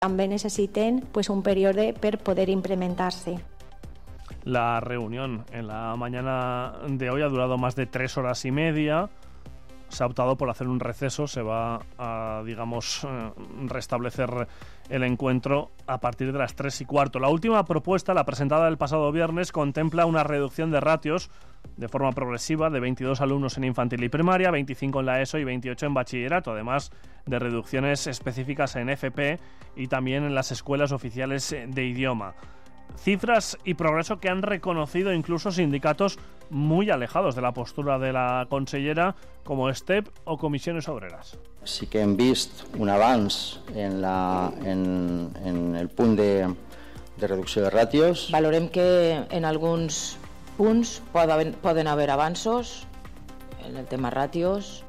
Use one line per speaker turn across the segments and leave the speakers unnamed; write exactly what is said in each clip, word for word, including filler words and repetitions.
També necessiten pues, un període per poder implementar-se.
La reunión en la mañana de hoy ha durado más de tres horas y media. Se ha optado por hacer un receso, se va a, digamos, restablecer el encuentro a partir de las tres y cuarto. La última propuesta, la presentada el pasado viernes, contempla una reducción de ratios de forma progresiva de veintidós alumnos en infantil y primaria, veinticinco en la ESO y veintiocho en bachillerato, además de reducciones específicas en F P y también en las escuelas oficiales de idioma. Cifras y progreso que han reconocido incluso sindicatos muy alejados de la postura de la consellera, como STEP o Comissiones Obreres.
Sí que hem vist un avanç en, la, en, en el punt de, de reducció de ràtios.
Valorem que en alguns punts poden, poden haver avanços en el tema ràtios.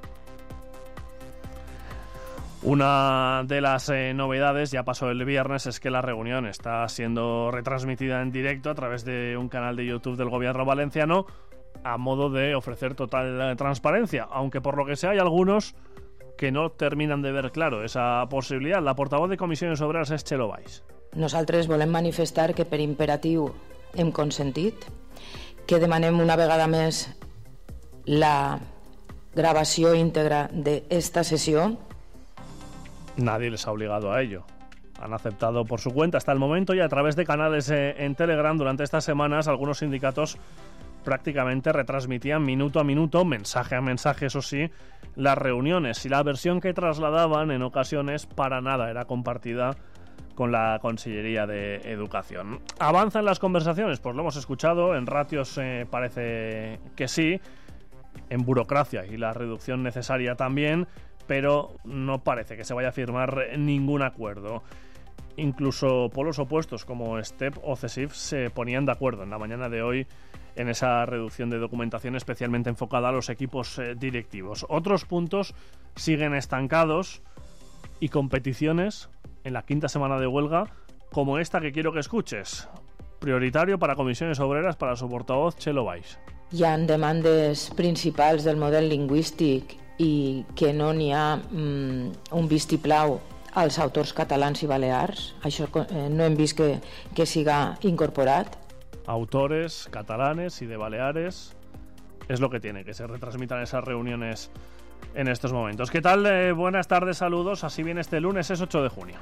Una de las eh, novedades, ya pasó el viernes, es que la reunión está siendo retransmitida en directo a través de un canal de YouTube del gobierno valenciano a modo de ofrecer total transparencia, aunque por lo que sea hay algunos que no terminan de ver claro esa posibilidad. La portavoz de Comissiones Obreres és Txelo Valls.
Nosaltres volem manifestar que per imperatiu hem consentit, que demanem una vegada més la gravació íntegra d'esta sessió.
Nadie les ha obligado a ello. Han aceptado por su cuenta hasta el momento y a través de canales eh, en Telegram durante estas semanas algunos sindicatos prácticamente retransmitían minuto a minuto, mensaje a mensaje, eso sí, las reuniones, y la versión que trasladaban en ocasiones para nada era compartida con la Consellería de Educación. ¿Avanzan las conversaciones? Pues lo hemos escuchado, en ratios eh, parece que sí, en burocracia y la reducción necesaria también, pero no parece que se vaya a firmar ningún acuerdo. Incluso polos opuestos como STEP o CESIF se ponían de acuerdo en la mañana de hoy en esa reducción de documentación especialmente enfocada a los equipos eh, directivos. Otros puntos siguen estancados y competiciones en la quinta semana de huelga como esta que quiero que escuches. Prioritario para Comissiones Obreres, para su portavoz Txelo Valls.
Hi ha demandes principals del model lingüístic i que no n'hi ha mm, un vistiplau als autors catalans i balears. Això eh, no hem vist que, que siga incorporat.
Autores catalanes y de Baleares es lo que tiene, que se retransmitan esas reuniones en estos momentos. ¿Qué tal? Eh, buenas tardes, saludos. Así viene este lunes, es ocho de junio.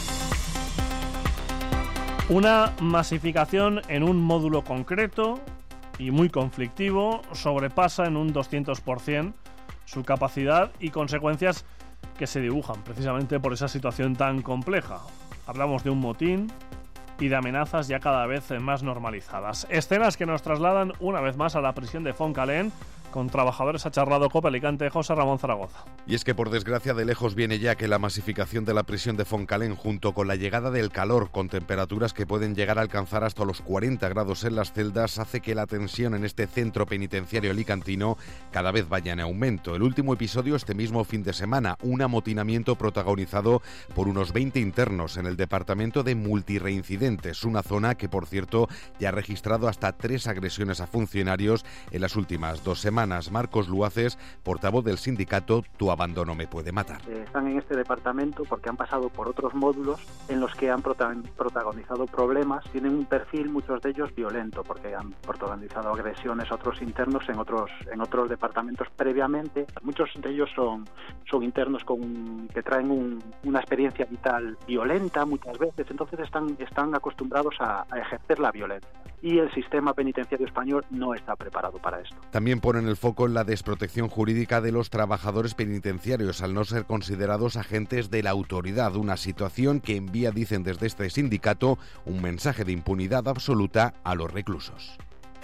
Una masificación en un módulo concreto y muy conflictivo sobrepasa en un doscientos por ciento su capacidad y consecuencias que se dibujan precisamente por esa situación tan compleja. Hablamos de un motín y de amenazas ya cada vez más normalizadas. Escenas que nos trasladan una vez más a la prisión de Fontcalén. Con trabajadores ha charlado Cope Alicante José Ramón Zaragoza.
Y es que por desgracia de lejos viene ya que la masificación de la prisión de Fontcalén, junto con la llegada del calor con temperaturas que pueden llegar a alcanzar hasta los cuarenta grados en las celdas, hace que la tensión en este centro penitenciario alicantino cada vez vaya en aumento. El último episodio este mismo fin de semana, un amotinamiento protagonizado por unos veinte internos en el departamento de multireincidentes, una zona que por cierto ya ha registrado hasta tres agresiones a funcionarios en las últimas dos semanas. Marcos Luaces, portavoz del sindicato Tu Abandono Me Puede Matar.
Están en este departamento porque han pasado por otros módulos en los que han protagonizado problemas. Tienen un perfil, muchos de ellos, violento, porque han protagonizado agresiones a otros internos en otros en otros departamentos previamente. Muchos de ellos son, son internos con, que traen un, una experiencia vital violenta muchas veces, entonces están, están acostumbrados a, a ejercer la violencia. Y el sistema penitenciario español no está preparado para esto.
También ponen el foco en la desprotección jurídica de los trabajadores penitenciarios al no ser considerados agentes de la autoridad, una situación que envía, dicen desde este sindicato, un mensaje de impunidad absoluta a los reclusos.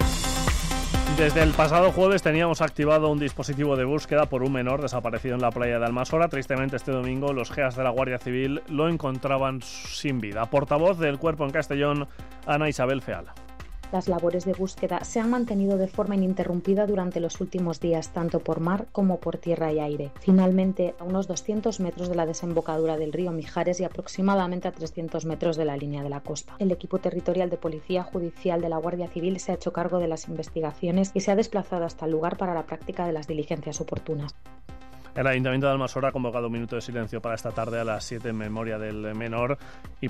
Desde el pasado jueves teníamos activado un dispositivo de búsqueda por un menor desaparecido en la playa de Almasora. Tristemente este domingo los G E A S de la Guardia Civil lo encontraban sin vida. Portavoz del Cuerpo en Castellón, Ana Isabel Feala.
Las labores de búsqueda se han mantenido de forma ininterrumpida durante los últimos días, tanto por mar como por tierra y aire. Finalmente, a unos doscientos metros de la desembocadura del río Mijares y aproximadamente a trescientos metros de la línea de la costa. El equipo territorial de Policía Judicial de la Guardia Civil se ha hecho cargo de las investigaciones y se ha desplazado hasta el lugar para la práctica de las diligencias oportunas.
El Ayuntamiento de Almasorra ha convocado un minuto de silencio para esta tarde a las siete en memoria del menor y